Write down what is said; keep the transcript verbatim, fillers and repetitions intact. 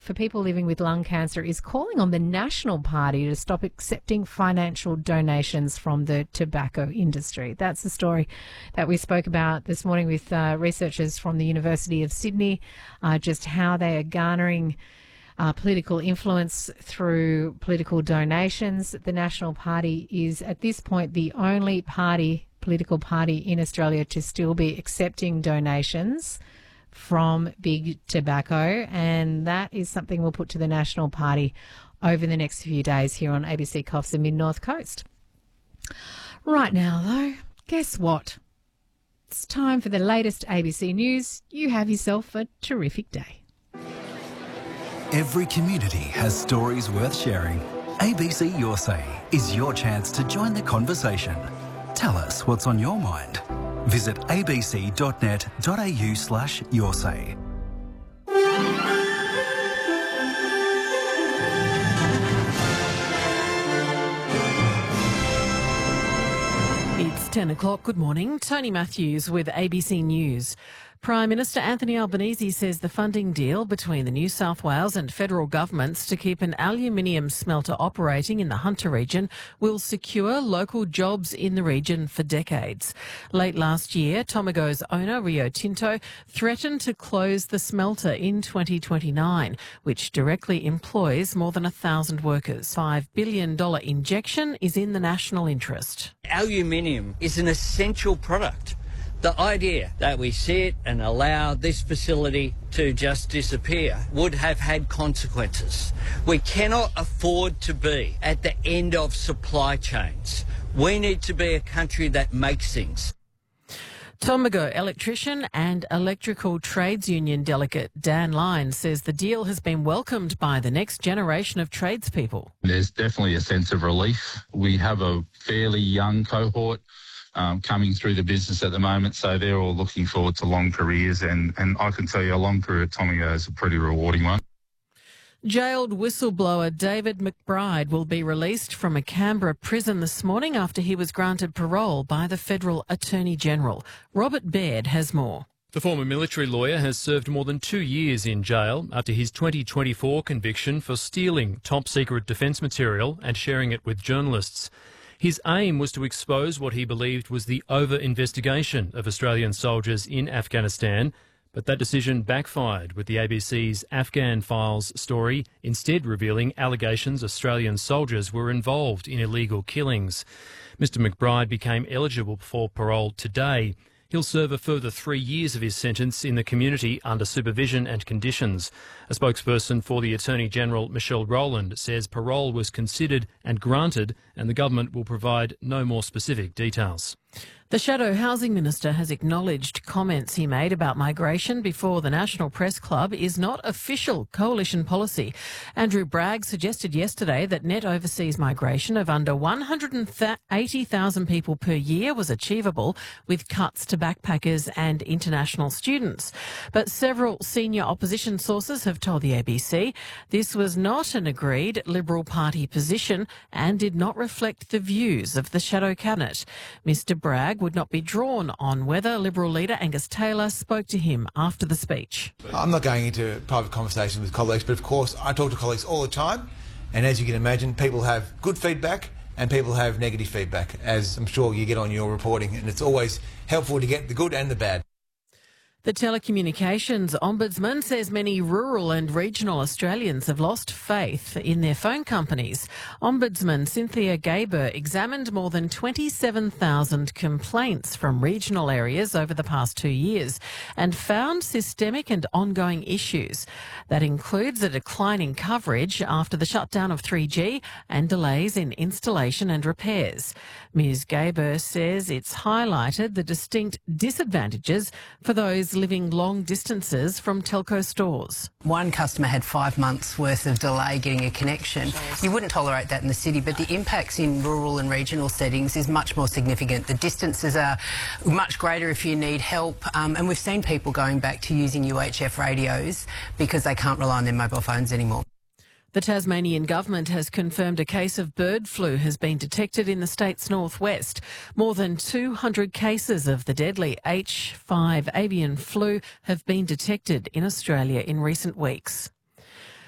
for people living with lung cancer is calling on the National Party to stop accepting financial donations from the tobacco industry. That's the story that we spoke about this morning with uh, researchers from the University of Sydney, uh, just how they are garnering Uh, political influence through political donations. The National Party is at this point the only party, political party in Australia to still be accepting donations from big tobacco, and that is something we'll put to the National Party over the next few days here on A B C Coffs and Mid-North Coast. Right now, though, guess what? It's time for the latest A B C News. You have yourself a terrific day. Every community has stories worth sharing. A B C Your Say is your chance to join the conversation. Tell us what's on your mind. Visit abc.net.au slash your say. It's ten o'clock. Good morning. Tony Matthews with A B C News. Prime Minister Anthony Albanese says the funding deal between the New South Wales and federal governments to keep an aluminium smelter operating in the Hunter region will secure local jobs in the region for decades. Late last year, Tomago's owner, Rio Tinto, threatened to close the smelter in twenty twenty-nine, which directly employs more than a thousand workers. five billion dollars injection is in the national interest. Aluminium is an essential product. The idea that we sit and allow this facility to just disappear would have had consequences. We cannot afford to be at the end of supply chains. We need to be a country that makes things. Tomago electrician and electrical trades union delegate Dan Lyons says the deal has been welcomed by the next generation of tradespeople. There's definitely a sense of relief. We have a fairly young cohort Um, coming through the business at the moment, so they're all looking forward to long careers, and, and I can tell you a long career at Tomago is a pretty rewarding one. Jailed whistleblower David McBride will be released from a Canberra prison this morning after he was granted parole by the Federal Attorney General. Robert Baird has more. The former military lawyer has served more than two years in jail after his twenty twenty-four conviction for stealing top-secret defence material and sharing it with journalists. His aim was to expose what he believed was the over-investigation of Australian soldiers in Afghanistan, but that decision backfired with the A B C's Afghan Files story, instead revealing allegations Australian soldiers were involved in illegal killings. Mister McBride became eligible for parole today. He'll serve a further three years of his sentence in the community under supervision and conditions. A spokesperson for the Attorney-General, Michelle Rowland, says parole was considered and granted, and the government will provide no more specific details. The Shadow Housing Minister has acknowledged comments he made about migration before the National Press Club is not official coalition policy. Andrew Bragg suggested yesterday that net overseas migration of under one hundred eighty thousand people per year was achievable with cuts to backpackers and international students. But several senior opposition sources have told the A B C this was not an agreed Liberal Party position and did not reflect the views of the Shadow Cabinet. Mister Bragg would not be drawn on whether Liberal leader Angus Taylor spoke to him after the speech. I'm not going into private conversations with colleagues, but of course I talk to colleagues all the time, and as you can imagine, people have good feedback and people have negative feedback, as I'm sure you get on your reporting, and it's always helpful to get the good and the bad. The Telecommunications Ombudsman says many rural and regional Australians have lost faith in their phone companies. Ombudsman Cynthia Gaber examined more than twenty-seven thousand complaints from regional areas over the past two years and found systemic and ongoing issues. That includes a decline in coverage after the shutdown of three G and delays in installation and repairs. Miz Gaber says it's highlighted the distinct disadvantages for those living long distances from telco stores. One customer had five months worth of delay getting a connection. You wouldn't tolerate that in the city, but the impacts in rural and regional settings is much more significant. The distances are much greater if you need help, um, and we've seen people going back to using U H F radios because they can't rely on their mobile phones anymore. The Tasmanian government has confirmed a case of bird flu has been detected in the state's northwest. More than two hundred cases of the deadly H five avian flu have been detected in Australia in recent weeks.